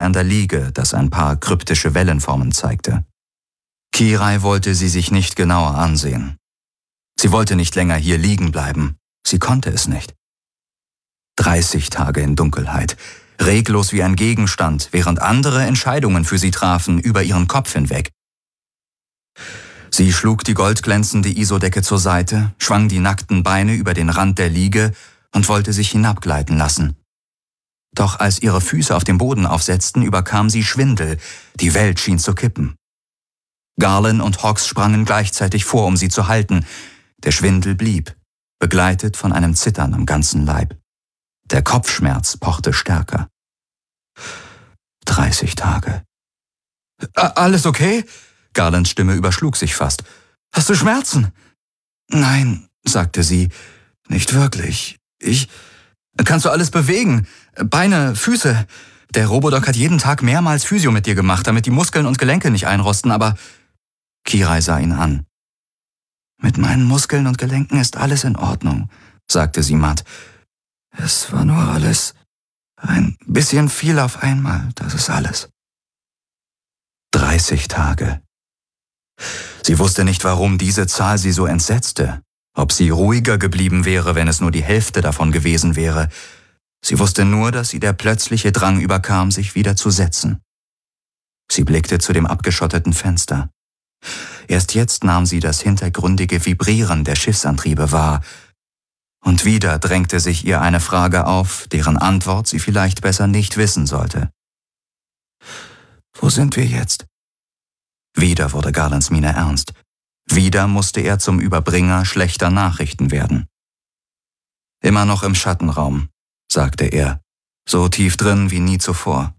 an der Liege, das ein paar kryptische Wellenformen zeigte. Kirai wollte sie sich nicht genauer ansehen. Sie wollte nicht länger hier liegen bleiben. Sie konnte es nicht. 30 Tage in Dunkelheit, reglos wie ein Gegenstand, während andere Entscheidungen für sie trafen über ihren Kopf hinweg. Sie schlug die goldglänzende Isodecke zur Seite, schwang die nackten Beine über den Rand der Liege und wollte sich hinabgleiten lassen. Doch als ihre Füße auf dem Boden aufsetzten, überkam sie Schwindel. Die Welt schien zu kippen. Garland und Hawks sprangen gleichzeitig vor, um sie zu halten. Der Schwindel blieb, begleitet von einem Zittern am ganzen Leib. Der Kopfschmerz pochte stärker. 30 Tage. Alles okay? Garlands Stimme überschlug sich fast. Hast du Schmerzen? Nein, sagte sie, nicht wirklich. Kannst du alles bewegen? Beine, Füße. Der Robodoc hat jeden Tag mehrmals Physio mit dir gemacht, damit die Muskeln und Gelenke nicht einrosten, aber... Kirai sah ihn an. Mit meinen Muskeln und Gelenken ist alles in Ordnung, sagte sie matt. Es war nur alles ein bisschen viel auf einmal, das ist alles. 30 Tage. Sie wusste nicht, warum diese Zahl sie so entsetzte, ob sie ruhiger geblieben wäre, wenn es nur die Hälfte davon gewesen wäre. Sie wusste nur, dass sie der plötzliche Drang überkam, sich wieder zu setzen. Sie blickte zu dem abgeschotteten Fenster. Erst jetzt nahm sie das hintergründige Vibrieren der Schiffsantriebe wahr. Und wieder drängte sich ihr eine Frage auf, deren Antwort sie vielleicht besser nicht wissen sollte. Wo sind wir jetzt? Wieder wurde Garlands Miene ernst. Wieder musste er zum Überbringer schlechter Nachrichten werden. Immer noch im Schattenraum, sagte er, so tief drin wie nie zuvor.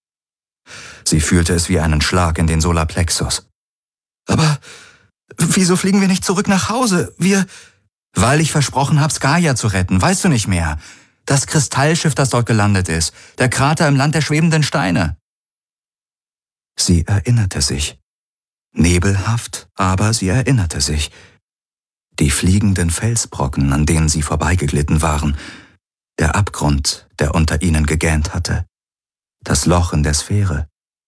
Sie fühlte es wie einen Schlag in den Solarplexus. Aber wieso fliegen wir nicht zurück nach Hause? Weil ich versprochen habe, Skaja zu retten, weißt du nicht mehr? Das Kristallschiff, das dort gelandet ist, der Krater im Land der schwebenden Steine. Sie erinnerte sich. Nebelhaft, aber sie erinnerte sich. Die fliegenden Felsbrocken, an denen sie vorbeigeglitten waren, der Abgrund, der unter ihnen gegähnt hatte, das Loch in der Sphäre.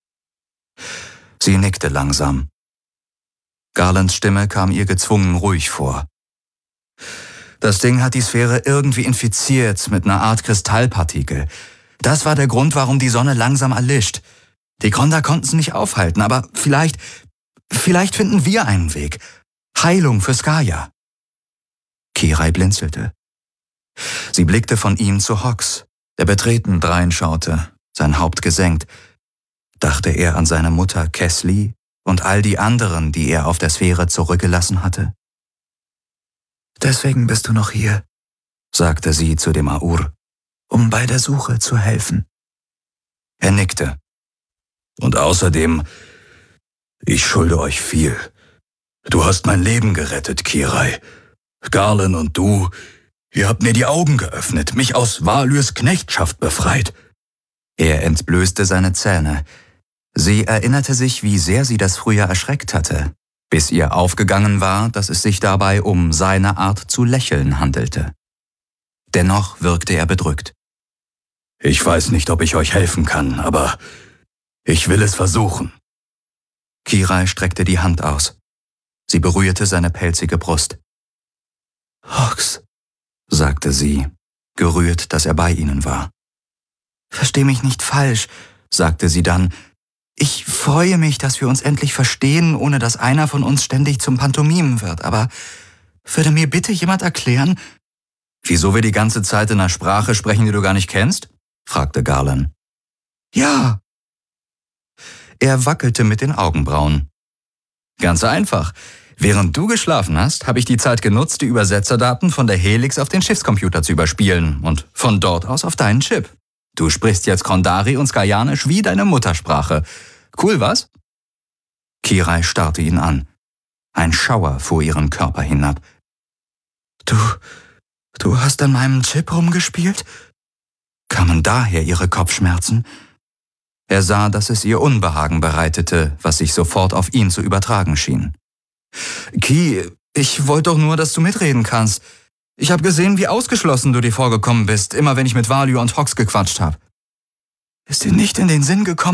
Sie nickte langsam. Garlands Stimme kam ihr gezwungen ruhig vor. Das Ding hat die Sphäre irgendwie infiziert mit einer Art Kristallpartikel. Das war der Grund, warum die Sonne langsam erlischt. Die Kronda konnten es nicht aufhalten, aber vielleicht finden wir einen Weg. Heilung für Skaja. Kirai blinzelte. Sie blickte von ihm zu Hawks, der betreten dreinschaute, sein Haupt gesenkt. Dachte er an seine Mutter Kesli und all die anderen, die er auf der Sphäre zurückgelassen hatte? Deswegen bist du noch hier, sagte sie zu dem Aur, um bei der Suche zu helfen. Er nickte. Und außerdem, ich schulde euch viel. Du hast mein Leben gerettet, Kirai. Garland und du, ihr habt mir die Augen geöffnet, mich aus Valyrs Knechtschaft befreit. Er entblößte seine Zähne. Sie erinnerte sich, wie sehr sie das früher erschreckt hatte, bis ihr aufgegangen war, dass es sich dabei um seine Art zu lächeln handelte. Dennoch wirkte er bedrückt. Ich weiß nicht, ob ich euch helfen kann, aber ich will es versuchen. Kirai streckte die Hand aus. Sie berührte seine pelzige Brust. Hawks, sagte sie, gerührt, dass er bei ihnen war. Versteh mich nicht falsch, sagte sie dann. Ich freue mich, dass wir uns endlich verstehen, ohne dass einer von uns ständig zum Pantomimen wird, aber würde mir bitte jemand erklären, wieso wir die ganze Zeit in einer Sprache sprechen, die du gar nicht kennst? Fragte Garland. Ja. Er wackelte mit den Augenbrauen. Ganz einfach. Während du geschlafen hast, habe ich die Zeit genutzt, die Übersetzerdaten von der Helix auf den Schiffscomputer zu überspielen und von dort aus auf deinen Chip. Du sprichst jetzt Kondari und Skajanisch wie deine Muttersprache. Cool, was? Kirai starrte ihn an. Ein Schauer fuhr ihren Körper hinab. Du hast an meinem Chip rumgespielt? Kamen daher ihre Kopfschmerzen? Er sah, dass es ihr Unbehagen bereitete, was sich sofort auf ihn zu übertragen schien. Ki, ich wollte doch nur, dass du mitreden kannst. Ich habe gesehen, wie ausgeschlossen du dir vorgekommen bist, immer wenn ich mit Valyr und Hawks gequatscht habe. Ist dir nicht in den Sinn gekommen,